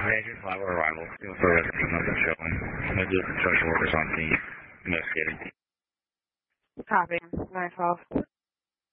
Major 5 arrival. For rescue, nothing showing. Maybe the construction workers on scene. Investigating. Copy. 912.